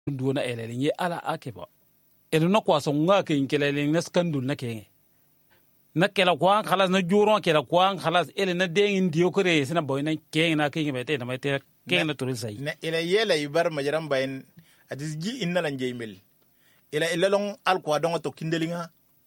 duna elelin ye ala akeba elu na kwaso nga ke inkelelin na skandul na ke na kela kwa khalas na juro kela kwa khalas ele na dengin dio kore sina boy na ke na ke bete na mate ke na turil sai na ila yela ibar majaram bayin adis ji inna lan jeymel ila long alqwa dongo to kindelinga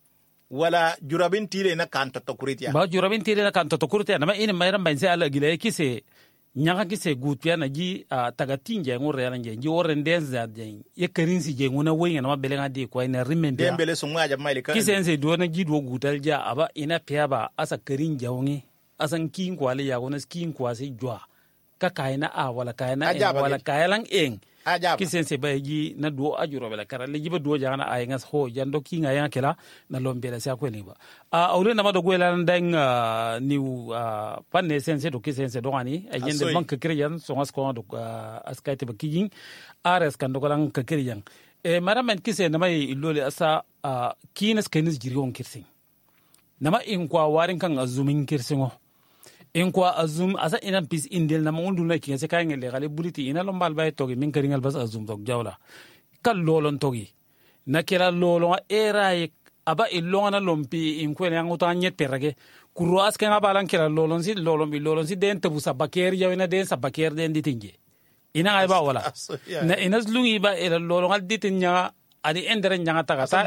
wala jurabin tire na kan to kuritiya ba jurabin tire na kan to kuritiya na ma ina mayram bayin sai ala gile kise nyaka kise gutya na ji tagatinje ngore yana nje ji wore ndenza je ye karinsi je ngona wenga na mabelenga de kwa ina remember dembele so ngaja maili ka kise nse do na ji do gutal ja aba ina pya ba asa karin jawngi asan kin kwale ya gona kin kwase jwa ka kaina wala kaina wala kailang eng kisense ba ji na do ajuro bela kara le jiba do jana ay ngas ho jando ki nga yan kela na lombela sa ko liba awle na ma do gwela ndang niu panne sense do kisense do ani ay jende bank kriyan so ngas ko do askaite ba kijin ares kan do kan kriyan maramen kise na mai ilole asa kinas kenis jirion kirsin nama in kwa warin kan azumin kirsingo in kwa azum asa ina pis indel na mundu na kinga se kay ngel gale buliti ina lombal bay togi min karingal bas azum tok jawla kal lolon togi na kila lolon era aba ilona lompi in ko yang uta nyet perage kuro aske nga balan kila lolon si den tabu sabaker yawina den sabaker den ditinje ina ay ba wala na ina slungi ba ila lolon al ditinya adi endere nyanga tagata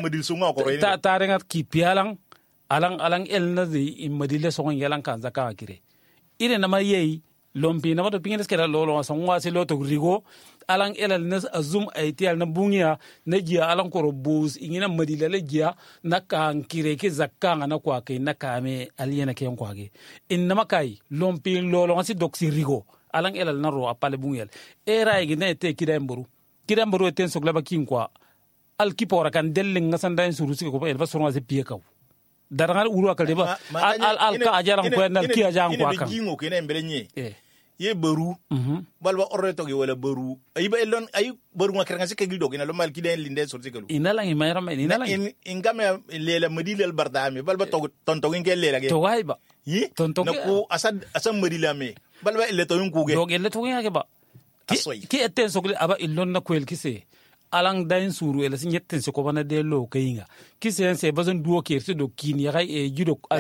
ta rengat kipialang alang elna di imadile songon yalang kan zaka kire ire na mayei lompi na mato pingin skera lolo songwa si loto rigo alang elal nas azum aitial na bungia na jia alang koro bus ingina madila le jia na kan kire ke zakka na kwa ke na kame aliena ke kwa ge inna makai lompi lolo si doksi rigo alang elal na ro apale bungial era igina te kidamburu eten sogla bakin kwa al kipora kan delling ngasandain surusi ko el basoro se piekaw darangal uru akal deba al ka ajaran ko nal ki ajan ko akam jingo kene mbelenye ye baru balba orre to wala baru ay ba elon ay baru ngakere ngasi kegil dogina lo mal ki den linde so sikelu ina la mayra ina la ingame lela madilal bardami balba to tonto ngel lela ge to wayba yi tonto na ko asad madila me balba ele to nguge dog ele to ngake ba ki eten so aba ilon na kwel kise alang dain suru ele sin yetten se ko bana de lo kayinga kisen se bazan duo kerti do kin ya kay jidok al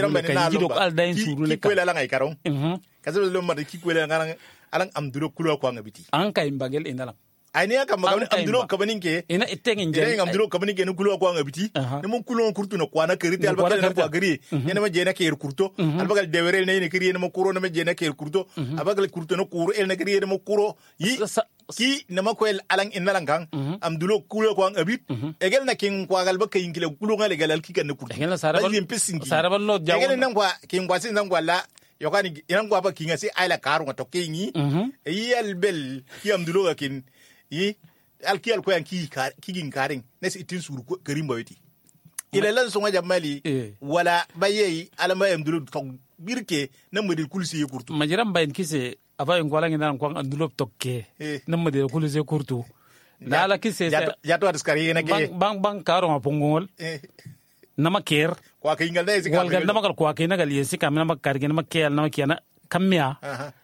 dain suru le ko la ngay karon kaze lo mar ki ko la ngarang alang am dulo kulo ko ngabiti an kay mbagel inalang ay ne ka magam am dulo kabaninke ina itengen je am dulo kabaninke no kulo ko ngabiti ne mon kulo kurtu no ko na keriti al bakal na ko agri ne ma je na ker kurto al bakal dewerel ne kiri ne mo kuro ne ma je na ker kurto al bakal kurto no kuro el na kiri ne mo kuro yi ki nama ko el alang inalang kang am dulo kulo ko ngabit egel na kin ko gal bakay ngile kulo ngale galal ki kan kurto egel na sarabal lo jaw egel nan ko kin ko sin nan ko la yokani inan ko ba kinga si ayla karu to kenyi yi al bel ki am dulo kin yi al ki al ko yan ki gin karin nes itin suru ko karim baweti ila lan so ngaja mali wala baye alama am dulo to birke na modil kulsi kurtu majiram bayin kise aba en gwala nginan ko andulop tokke namma de kulise kurtu dala kise ya to askari ene ke bang karo ma pongol nama ker kwa kingal dai sika wal ganda makal kwa kina gal yesi kam nama karge nama kel nama kiana kamya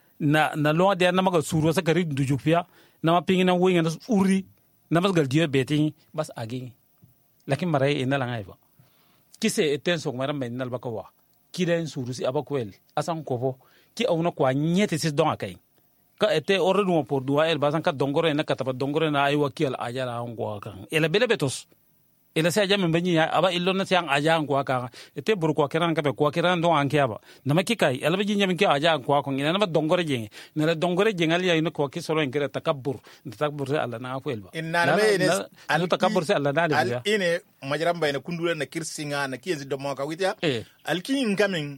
na lo de nama ga suru sa kari dujupia nama pingina winga na uri nama gal dio beti bas agi lakin marai ina la ngaiba kise eten sok maram ben nal bakawa kiden suru si abakwel asan kopo ki awna kwa nyete sis don akay ka ete ordu mo por duwa el basan ka dongore na kataba dongore na ay wakil ajara ngwa kan ela bele betos ela sa jam mbani aba illo na siang aja ngwa kan ete bur kwa kiran ka be kwa kiran don anke aba na makikai ela be jinyam ki aja ngwa kan ina na dongore jeng na la dongore jengal ya ina kwa ki soro ngere takabbur se alla na ko elba inna be ne al takabbur se alla na al ine majram bayna kundula na kirsinga na kiyenzi do mo ka wita al kin ngamin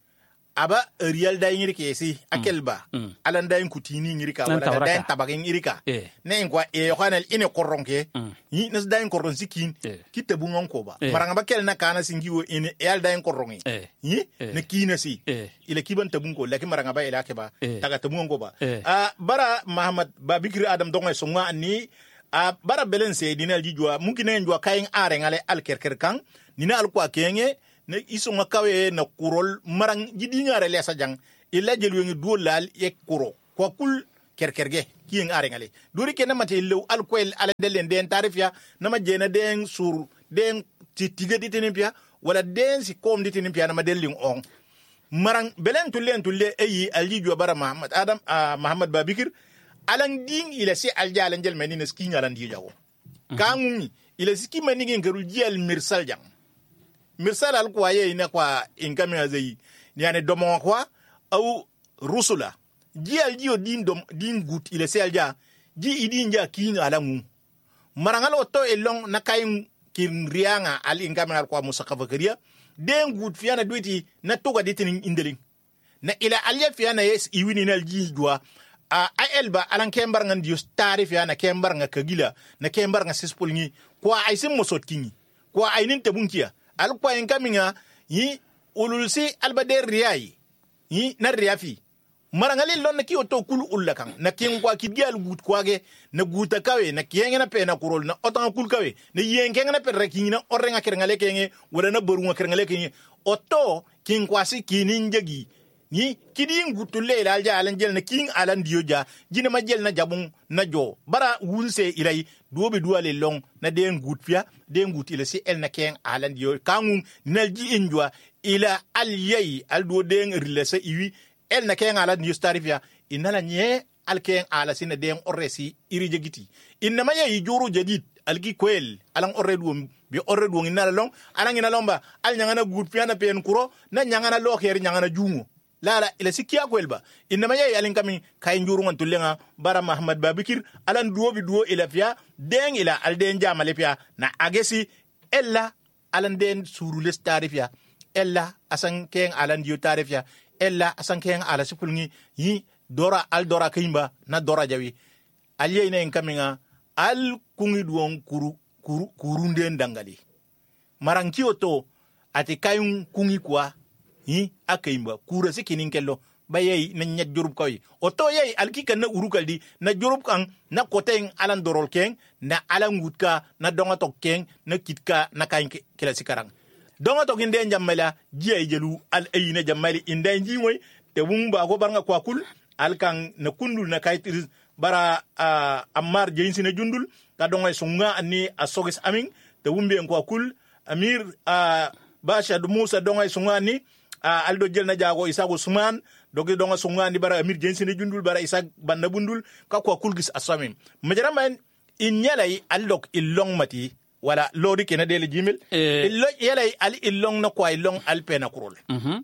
aba real da yiri ke si akelba alan da yin kutini yiri ka wala da yin tabagin yiri ka ne in kwa yohanel ine korronke yi nas da yin korron sikin kitabu ngon ko ba maranga bakel na kana singiwo ine real da yin korrongi yi ne kina si ile kiban tabun ko lakin maranga ba ila ke ba taga tabun ko ba bara Muhammad ba bikri adam donga songa ni bara belense dinal jijwa mungkin njwa kayin are ngale alkerker kan nina alkwa kenge ne iso ngakawe na kurol marang jidi ngare lesa jang illa jelu ngi dolal e kuro ko kul kerkerge kiyen arengale duri ke na mate lew alkwel ala delen den tarifia na ma jena den sur den titiga ditinipia wala den si kom ditinipia na ma delling on marang belen tulle ayi alji jo bara Muhammad Adam Muhammad Babikir alang ding ila si aljalan jel menina skinya lan di jago kangumi ila ski menigi ngarul jel mirsal jang mirsal al kwa ye ina kwa inkami azai yani domo kwa au rusula jel dio din gut ila si alja ji idin ja kin alangu marangal otto elong nakayin kin rianga al inkami al kwa musakafakaria den gut fiana duiti na toga ditin indeling na ila alya fiana yes iwini nal ji jwa a elba alan kembar ngan dius tarif ya na kembar nga kagila na kembar nga sispolngi kwa aisim mosot kingi kwa ainin tabunkia al kwa inkaminga yi ululsi albader riyai yi na riyafi marangali lon na ki oto kul ullakan na kin kwa kidial gut kwage na guta kawe na kiyenge na pe na kurol na otan kul kawe na yenge na pe rekingi na orenga kerngale kenge wala na borunga kerngale kenge oto kin kwasi kinin jagi ni kidin gutulle ila alja alan jel na king alan dioja jina ma jel na jabun na jo bara wunse ilai duobe duale long na den gutpia den gut ila si el na ken alan dio kangum nalji injwa ila alyai aldo den rilesa iwi el na ken alan dio starifia inala nye al ken ala sina den oresi iri jegiti inna ma yi joro jadid algi kwel alang orredum bi orredum inala long alang ina lomba al nyangana gutpia na pen kuro na nyangana lokher nyangana jungo lala ila sikia kwelba inama yai alin kami kay njurungan tulenga bara Muhammad Babikir alan duo ila fia den ila alden jamale fia na agesi ella alan den surules tarifia ella asan ken alan dio tarifia ella asan ken ala sipulngi yi dora al dora kimba na dora jawi aliye ina inkaminga al kungi duon kurunden dangali maranki oto ati kayun kungi kwa yi akaimba kura sikinin kello bayai na nyat jurub koy oto yai alkika na urukaldi na jurub kan na koteng alan dorol ken na alan gutka na donga tok ken na kitka na kain kila sikarang donga tok inde jammala jiay jelu al ayina jammali inde njimoy te bumba ko barnga kwa kul alkan na kundul na kaytir bara ammar jeinsi na jundul ka donga sunga ani asogis amin te bumbe ko kul amir basha musa donga sunga ni aldo jel na jago isago suman dogi donga sungani bara amir jensi ne jundul bara isag banna bundul ka ko kulgis asamim majaraman in yalay aldok illong mati wala lori kena dele jimil illo yalay al illong na ko illong alpena kurol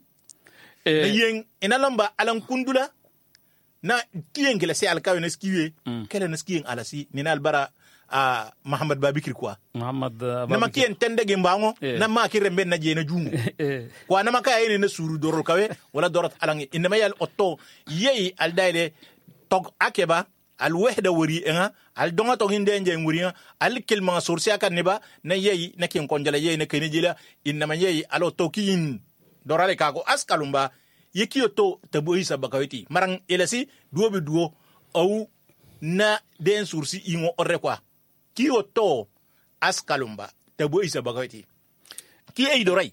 yen ina lamba alan kundula na kiyen gele se alkawe na skiwe kele na skiyen alasi ninal bara Muhammad Babikir kwa Muhammad na makien tende gembango na makire mben na jena jungu kwa na makaya na suru dorol kawe wala dorat alangi inma yal otto yei al daile tok akeba al wahda wuri nga al donga to hinde nje nguri al kilma sursi aka neba na yei na kin konjala yei na kene jila inma yei al otto kin dorale kago askalumba yeki otto taboisa bakawiti marang elasi duobe duo au na den sursi ingo orre kwa kiyo to askalumba tabo isa bagati ki ay doray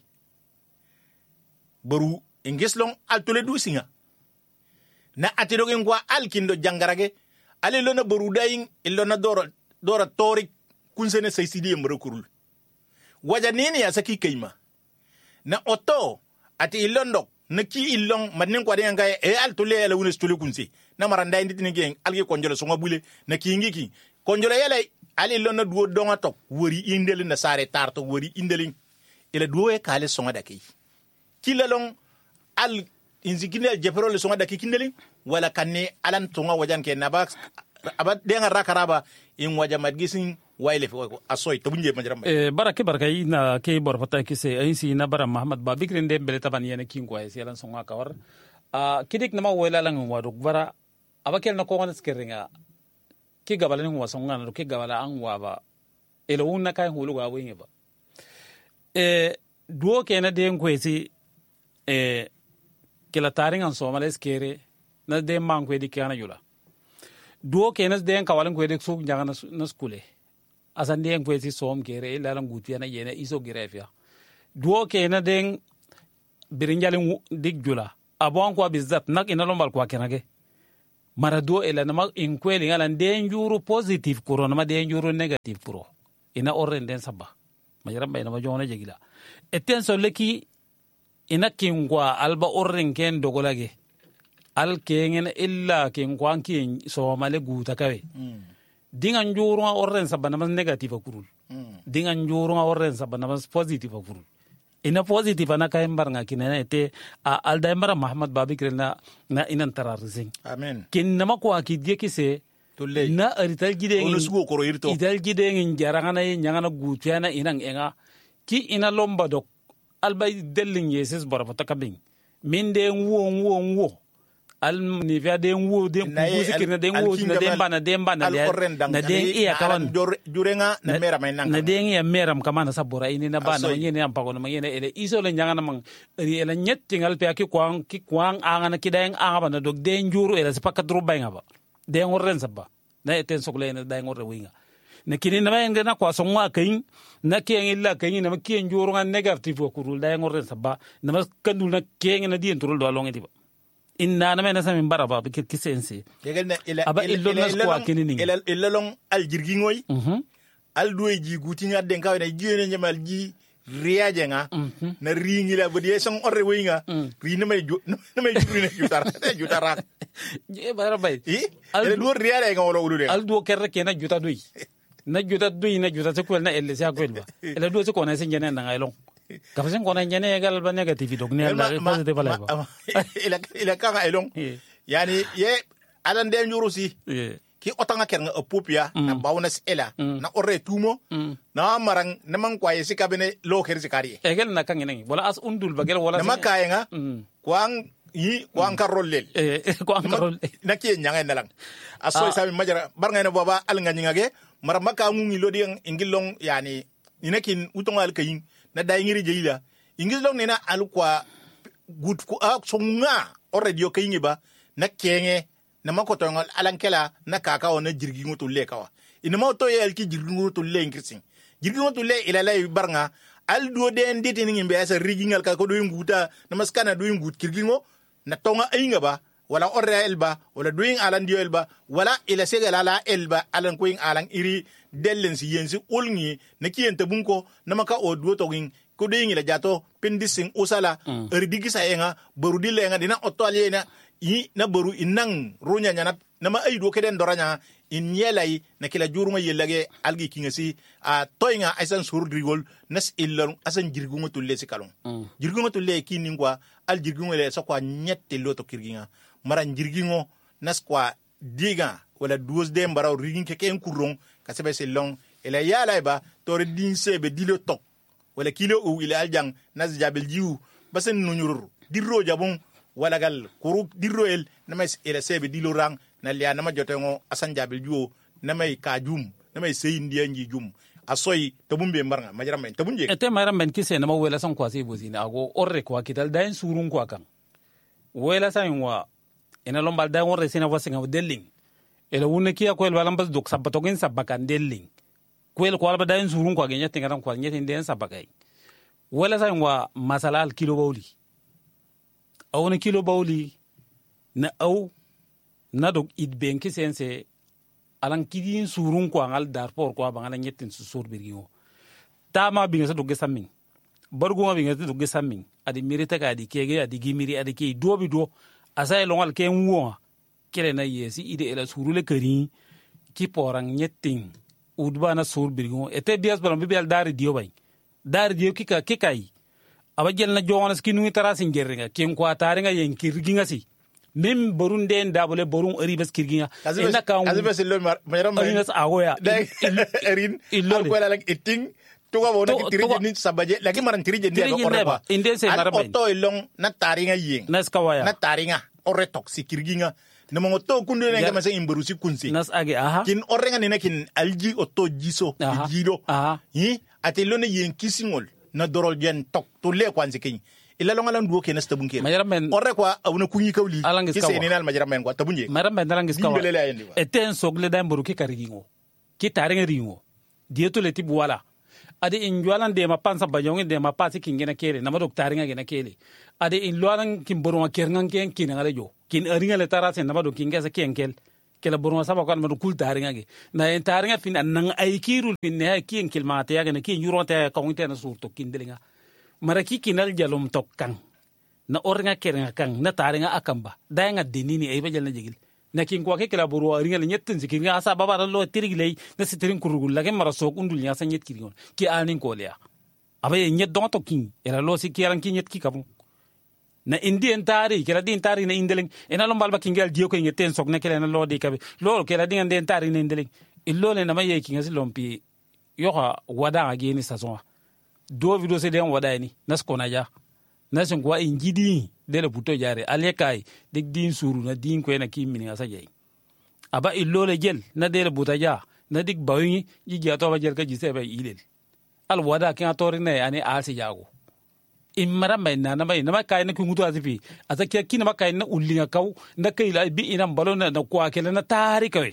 baru ingislong altole du singa na atidogen kwa alkindo jangarage ale lona baru dayin ilona dora tori kunsene saysidi mrekurul waja nini ya saki kayma na oto ati ilondo na ki ilong manin kwa denga altole ala wunes tole kunsi na maranda inditini gen alge konjolo songa bule na ki konjolo yele ali lona duo donga tok wori indeli na sare tarto wori indeli ila duo e kale songa daki kilalong al inzikine jefero le songa daki kindeli wala kanne alan tonga wajan ke na ba denga rakaraba in waja madgisin waile ko asoy to bunje majramba baraka ina ke bor fata ki se ainsi na bara Muhammad Babikir ndem bele taban yene kingwa e yalan songa kawar kidik na ma wala lang wadu bara abakel na ko ngana skeringa ki gabala ni wa songa na ki gabala an wa ba elo unna kai hulu ga wenye ba duo ke na den ko esi kila taringan somale skere na den man ko di kana yula duo ke na den kawalan ko di su janga na skule asan den ko esi som kere la lan gutu na yene iso girefia duo ke na den birinjalen dig jula abon ko bizat nak ina lombal ko kenage marado ela nama inkweli ngala denjuru positive kuro nama denjuru negative kuro ina orren den sabba majaram bay nama jona jegila eten so leki ina kingwa alba orren ken dogolage al kengen illa kingwa kin so male guta kawe dingan juru orren sabba nama negative kurul dingan juru orren sabba nama positive kurul ina positive ana kay mbar nga kinena ete alda mbar Muhammad Babikir na inan tararizing amen kin nama ko akidge kise na arital gide ital gide ngin jarangana nyangana gutana inang enga ki ina lomba dok albay delling yeses borba takabing min de wo al ni via de wo de musique na de wo na de bana na de iya kawan jurenga na mera may nang na de iya meram kamana sabora ini na bana ngene am pagono ngene ele iso le nyangana mang ri ele nyet tingal pe ki kwang angana kidang anga na dog de njuru ele sepaka drobay nga ba de ngorren sabba na eten sokle na de ngorre winga na kini na may ngena kwa songwa kain na kien illa kain na kien njuru nga negative ko kurul de ngorren sabba na kandul na kien na di enturul do longi diba inna na mena samin baraba bi kisense aba illo nas ko kinini illa long al jirgi ngoy al doy ji gutinga den kaw na jene nyamal ji riaje nga na ringi la bodi son orre winga ri na may juri na jutara je baraba al do riale nga wala wulude al do kerre ke na juta doy na juta se ko na elle se akwel ba ela do se ko na se ngene na ngaylong kafasen ko na nyane gal ba negative dog ne la positive la ba ila ka elong yani ye alan de nyurusi ki otanga ker nga opupia na bawnas ela na orre tumo na marang na man kwaye sikabene lo ker sikari egel na kan ngi wala as undul bagel wala na makaye nga kwang karolel kwang karol na ki nyanga na lang asoy sabi majara bar nga na baba al nga nyingage mara maka ngi lodi ingilong yani inakin utonga al kayin na daingiri jeila ingilong nena alukwa good ku songa already yo kayingi ba na kenge na makotongal alankela na kakao na jirgi ngoto le kawa ina mo to yel ki jirgi ngoto le ngirsin jirgi ngoto le ila lay barnga al do de ndete ni ngimbe asa rigingal ka ko do nguta na maskana do ngut kirgingo na tonga ainga ba wala orre elba wala doing alan dio elba wala ila segala la elba alan koing alan iri dellen si yensi ulngi na kiyente bunko na maka o duo togin ko de ngila jato pendising usala erdigisa enga baru dilenga dina otwali na yi na baru inang runya nyana na ma ay do keden doranya in yelay na kila juruma yelage algi kingasi a toyinga aisan surdigol nas illon asan jirgungo tulle sikalon jirgungo tulle kiningwa al jirgungo le sokwa nyette loto kirginga mara jirgingo nas kwa diga wala 12 de mbaraw rigin keke en kurron kasebe selon ela yala ba tore dinse be dilo tok wala kilo o ila aljang nas jabel jiu basen nunyur dirro jabon wala gal kuru dirro el namas ela sebe dilo rang na liya nama jotengo asan jabel jiu namay ka jum namay seyin dianji jum asoy tabumbe maranga majara men tabunje ete mara men kise nama wela son kwasi bozina ago orre kwa kital dain surun kwa kan wela san wa ina lombal dain orre sina wasinga delling ela wune kia ko el balambas dok sabatogen sabakan delling ko el ko alba dain surun kwa genya tingaran kwa nyeti den sabakai wela san wa masala al kilo bawli awne kilo bawli na aw na dok idben kisense alan kidin surun kwa ngal darpor kwa bangala nyetin susur birgiwo tama binga do gesamin barguma binga do gesamin adi mirita ka adi kege adi gimiri adi ke dobi do asay longal ken wo kele na yesi ide ela surule kari ki porang nyetin udbana sur birgiwo ete bias balam bibel dari dio bay dari dio kikai abajel na jonas kinu tarasin gerringa ken kwa taringa yen kirginga si mem borun den dabole borun eri bas kirginga ina kan azibes lo maram inas agoya erin alkwala like eating tuga bona kirije ni sabaje lagi maran kirije ni ko orba inde se maram oto ilong na taringa yin nas kawaya na taringa orre toxic kirginga na mo to kunde ne ngama se imberusi kunsi nas age aha kin orrenga ni nakin alji oto jiso jido yi atelo ne yin kisingol na dorol jen tok to le kwanzi kin ila longa lan duo kenas tabunke orre kwa awna kunyi kawli kise ni nal majaramen kwa tabunje maramben dalangis kawa eten sogle dan boru ki karigingo ki tarenga ringo dieto le tibu wala ade injwalan de ma pansa bajongi de ma pasi kingena kele na madok tarenga gena kele ade injwalan kimboru ma kerngan ken kinanga lejo kin aringa le tara sen na do kin gasa kenkel kela burma saba kan ma kul taringa ge na en taringa fin nan ay kirul fin ne kin kilmata ya ne kin yuro ta ka wonte na surto kin delinga mara ki kinal jalum tokkan na ornga kerenga kan na taringa akamba dayanga denini ay bajal na jigil na kin kwa ke kela buru aringa le nyettin zikin ga asa baba lo tirigilay na sitirin kurugul la ke mara sok undul nya san nyet kirigon ki anin ko leya abaye nyet don to kin era lo si kiran kin nyet ki kabu na indi entari kela di entari na indeleng ena lo balba kingel dio ko nyeten sok na kela na lo di kabe lo kela di ngende entari na indeleng illo le na maye kinga lompi yoha wada ageni sazon do video se den wada ni nas ko na ja nasin kuwa in gidi de le puto jare ale kai de din suru na din ko na kimini asa jey aba illo le gel na de le butaja na dik bawi ji ja to ba jel ka ji se ba ilel al wada kan tori ne ani asi jago imara mai na mai na kai na kungutu asifi asa kina ma kai na ullinga kau na kai la bi ina balona na kwa kele na tari kai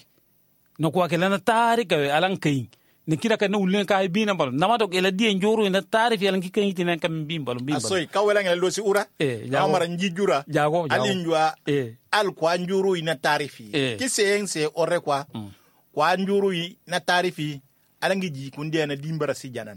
alan kai ne kira ka na ulen ka bi na balo na ma to ela di njoro na tarif yalan ki kan yitina kam bi balo asoy ka wala ngel do si ura amara njijura jago alinjwa al kwa njoro ina tarifi ki se ore kwa njoro ina tarifi alangi ji kunde na dimbara si janan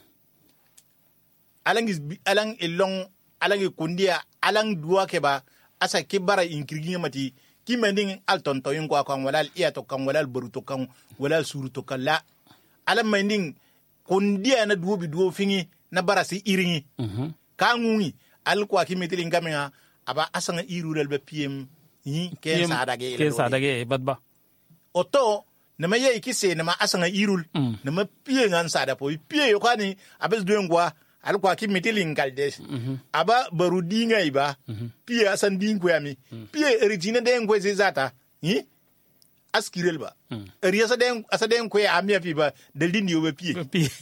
alang ilong alangi kundia alang dua ke ba asa kibara inkirgi mati ki mending al tonto yin kwa kan walal iya to kan walal baruto kan walal suru to kan la alam mending kundia na duo fingi na barasi iringi ka ngungi al kwa ki metilin gaminga aba asanga irurel be pm yi ke sadage badba oto na maye ikise na ma asanga irul na ma pie ngan sada po pie yo kwani abes duengwa al kwa ki metilin galdes aba barudinga iba pie asan dingwe ami pie origine de ngwe zata yi askirel ba riya asa den ko amia fi ba daldi ni obe pie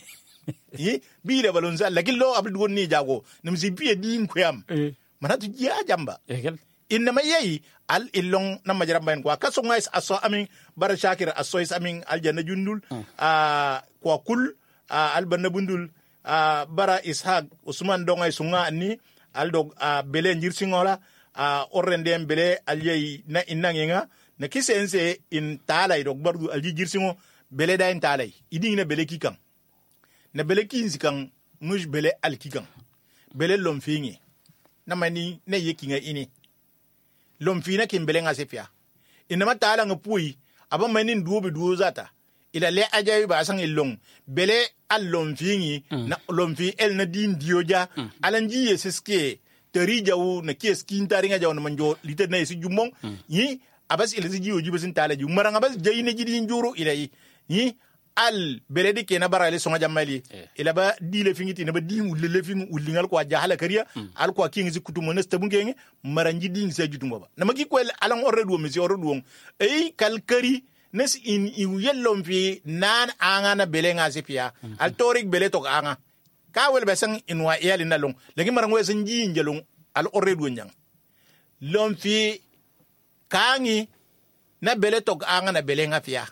bi da balon za lakin lo abdu woni jago nim si pie din ko am manatu ya jamba inna mayi al illong na majaramba ko kaso ngais aso amin bar shakir aso is amin al janna jundul ko kul al banabundul bara ishaq usman dongay sunga ni al dog bele njir singola orrende bele al yey na inangenga na kisense in talay dog bardu alji jirsingo bele da in talay iding na bele kikan na bele kinzi kan muj bele al kikan bele lomfingi na mani na yekinga ini lomfina kin bele ngasefia ina matala ngapui aba manin duo zata ila le ajayi ba san ilong bele al lomfingi na lomfi el na din dioja alanji yeseske terijawu na kieskin taringa jaw na manjo lite na yesi jumong yi abas ilasi jiwo jibo sin tala ju maranga bas jeyine jidi njuru ilay yi al beledi ke na barale songa jamali ila ba dile fingiti na ba dingu lele fingu ulingal ko jahala kariya al ko kingi zikutu mones tabungenge maranji ding sa jutumba ba na maki ko alang orredu mesi orredu kalkari nes in yellom fi nan anga na belenga sipia al torik beletok anga ka wel besang inwa yali na long legi marango sen jinjelong al orredu nyang lom fi kangi na beletok anga na belenga fia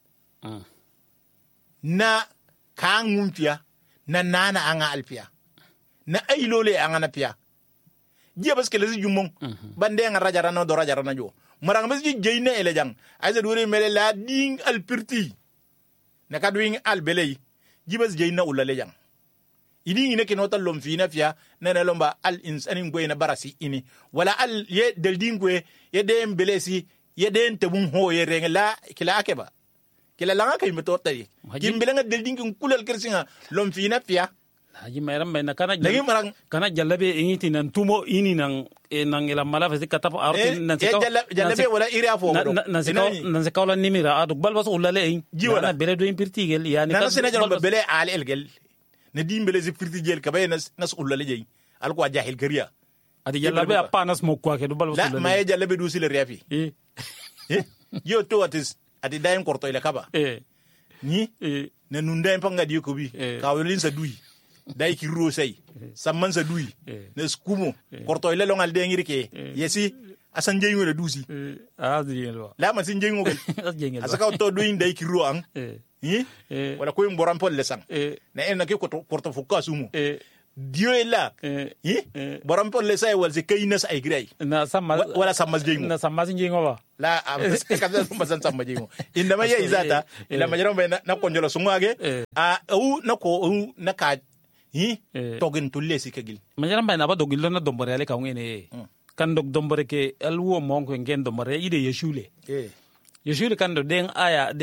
na kangum fia na nana anga alfia na ailole anga na fia dia baske lezi jumong bande nga rajarana do rajarana jo marang mes jeyne elejang ayza dure mele la ding al pirti na kadwing al belay jibas jeyna ulale jang ini ine ke notal lom fina fia na lomba al insani ngwe na barasi ini wala al ye del dingwe ye dem belesi ye den tabun ho ye rengla kila akeba kila langa kay meto tay kimbelenga del dingin kulal kersinga lom fina fia haji mayram bayna kana jallabe ingiti nan tumo ini nan ila mala fa zikata fa arti nan jallabe wala ira fo nan se kawla nimira adu bal bas ulale na bele do impirti gel yani nan se najaro bele al el gel ne dimbele zi firti gel ka bay nas ulale jey al ko jahil gariya adi jallabe apa nas mo ko ke do bal bas ulale la may jallabe do sile riafi yo to atis adi daim korto ila kaba ni ne nundai panga di ko bi kawlin sa duyi day ki rosay samman sa duyi ne skumo korto ile longal de ngiri ke yesi asan jengo le dusi azingelo la ma sin jengo gel asaka to duyin day ki ro an wala ko mboram pol le sang na en ke korto fuka sumo dioela borom pol le sai wal se kaynas ay grey na sama wala sama jingo na sama jingo ba la ka san sama jingo inda ma ye izata ila majaro na konjolo sungage au na ko na ka togin tulle si kagil majaro na ba dogil na dombore ale ka ngene kan dog dombore ke alwo monko ngen dombore ide yeshule yeshule kan do den aya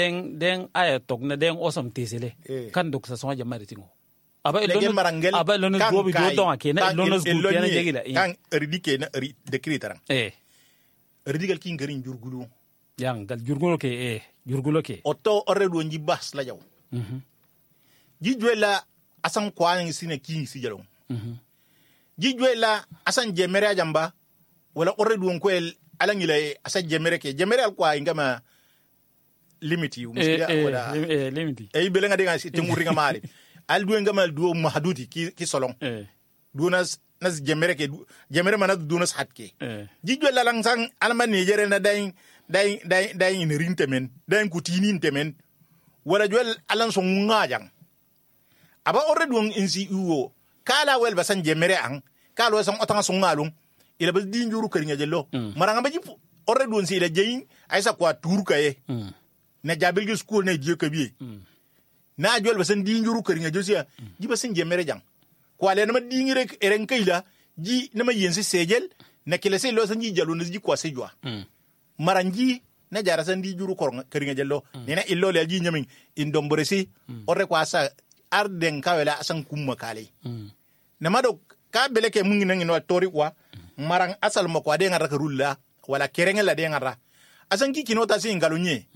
togna den osam tesele kan dog sa so jamare tingo aba lono gobi do don akena lono gobi na jegila kan ridike na ri dekritarang ridigal ki ngarin jurgulu yang gal jurgulo ke oto orredo nji bas la jaw ji juela asan kwani sine ki si jalong ji juela asan jemere jamba wala orredo ko el alangile asan jemere ke jemere al kwa ingama limiti musia wala limiti e belenga de ngasi tinguringa mali al duwe ngamal duwo mahduti ki solong dunas nas jemere mana dunas hatke jijjo la lang sang alma Nigeria na dain in rintemen dain kutini temen wala jwel alan so ngajang aba orre duong insi uwo kala wel basan jemere ang kala sang otanga so ngalung ila bas di njuru keringa jello maranga ba jipu orre duong si ila jeyin aysa kwa tur kaye na jabil school na dieu kabi na jol basan di njuru keringa josia ji basan jemere jang ko ale na di ngire eren kayla ji na ma yensi sejel na kile se lo san ji jalu na ji kwa se jwa maranji na jara san di njuru keringa jello nena illo le ji nyamin indomboresi orre kwa sa arden kawela asan kumma kale na mado ka beleke mungi nangi no tori kwa marang asal mo kwa de ngara rulla wala kerenge la de ngara asan ki kinota si ngalunye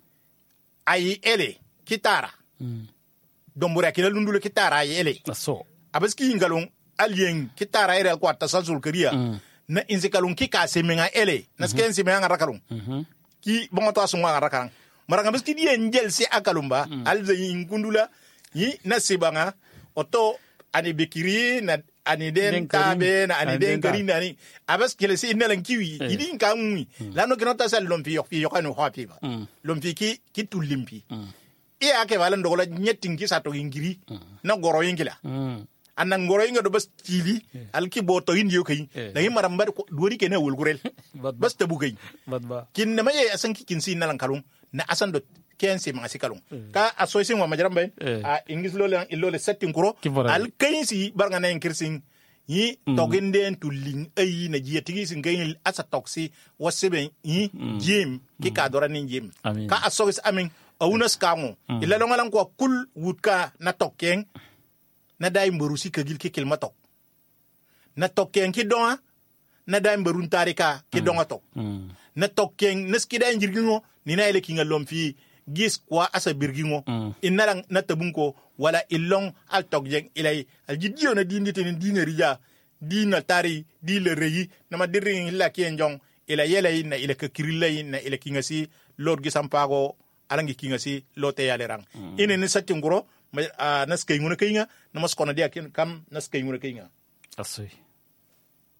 ayi ele kitara dombura kila lundule kitara yele so abaski ngalon alien kitara ere kwa tasalsul kariya na inzikalun kika semenga ele na sken semenga rakalun ki bongo to asunga rakaran maranga baski die njel se akalumba alze ingundula yi na sibanga oto ani bekiri na ani den tabe na ani den karina ni abaski le se inalan kiwi idin kamwi lano kinota sal lompi yo kanu hapi ba lompi ki tulimpi iya ke walan dogola nyetting ki sato ingiri na goro yingila anan goro yinga do bas tili alki boto indi yo kay na yimara mbad dori ke na wulgurel bas tabu kay badba kin na maye asan ki kin sin nalan kalum na asan do kense ma sikalum ka asoisin wa majaram bay a ingis lolan illole setting kuro al kaysi barga na inkirsin yi togenden tulling ayi na jiyatigi sin gayin asa toksi wasebe yi jim ki ka dorani jim ka asois amin awunas kango ila longalan ko kul wutka na tokken na day mbarusi kagil ki kilma tok na tokken ki donga na day mbarun tarika ki donga tok na tokken neski day jirgingo ni na ile kinga lomfi gis kwa asa birgingo inalang na tabunko wala ilong al tokjeng ilay al jidio na dindite ni dingerija dina tari di le reyi na ma dirring la kienjong ila yelay na ila kakirillay na ila kinga si lord gisampago alangi kinga si lote ya lerang ine ni satin guro nas kay nguna kayinga namas kono dia kam nas kay nguna kayinga asoi